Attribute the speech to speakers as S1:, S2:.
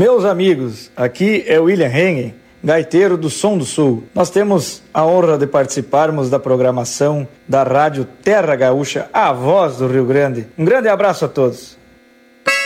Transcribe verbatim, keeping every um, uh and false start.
S1: Meus amigos, aqui é William Hengen, gaiteiro do Som do Sul. Nós temos a honra de participarmos da programação da Rádio Terra Gaúcha, a voz do Rio Grande. Um grande abraço a todos.